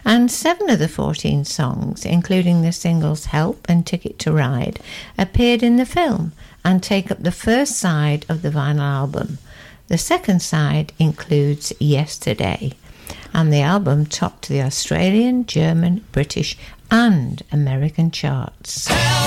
And 7 of the 14 songs, including the singles Help and Ticket to Ride, appeared in the film and take up the first side of the vinyl album. The second side includes Yesterday, and the album topped the Australian, German, British and American charts.